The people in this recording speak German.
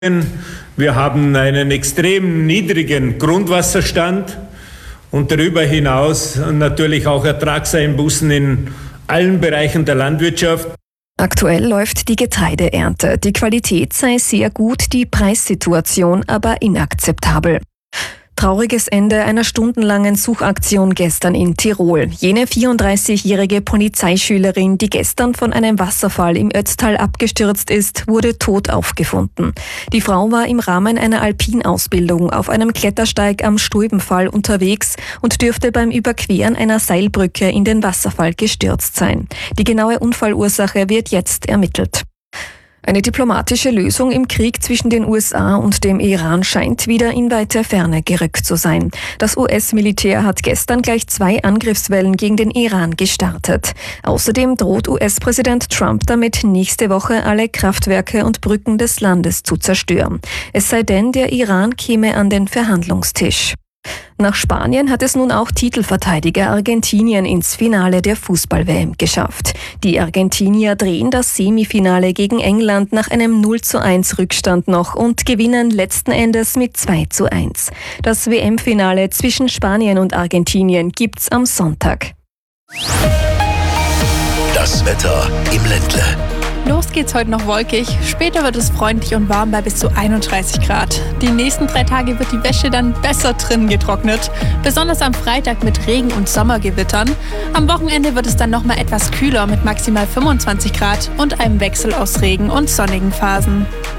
Wir haben einen extrem niedrigen Grundwasserstand und darüber hinaus natürlich auch Ertragseinbußen in allen Bereichen der Landwirtschaft. Aktuell läuft die Getreideernte. Die Qualität sei sehr gut, die Preissituation aber inakzeptabel. Trauriges Ende einer stundenlangen Suchaktion gestern in Tirol. Jene 34-jährige Polizeischülerin, die gestern von einem Wasserfall im Ötztal abgestürzt ist, wurde tot aufgefunden. Die Frau war im Rahmen einer Alpinausbildung auf einem Klettersteig am Stulbenfall unterwegs und dürfte beim Überqueren einer Seilbrücke in den Wasserfall gestürzt sein. Die genaue Unfallursache wird jetzt ermittelt. Eine diplomatische Lösung im Krieg zwischen den USA und dem Iran scheint wieder in weite Ferne gerückt zu sein. Das US-Militär hat gestern gleich 2 Angriffswellen gegen den Iran gestartet. Außerdem droht US-Präsident Trump damit, nächste Woche alle Kraftwerke und Brücken des Landes zu zerstören. Es sei denn, der Iran käme an den Verhandlungstisch. Nach Spanien hat es nun auch Titelverteidiger Argentinien ins Finale der Fußball-WM geschafft. Die Argentinier drehen das Semifinale gegen England nach einem 0:1 Rückstand noch und gewinnen letzten Endes mit 2:1. Das WM-Finale zwischen Spanien und Argentinien gibt's am Sonntag. Das Wetter im Ländle. Los geht's heute noch wolkig, später wird es freundlich und warm bei bis zu 31 Grad. Die nächsten 3 Tage wird die Wäsche dann besser drinnen getrocknet, besonders am Freitag mit Regen- und Sommergewittern. Am Wochenende wird es dann nochmal etwas kühler mit maximal 25 Grad und einem Wechsel aus Regen- und sonnigen Phasen.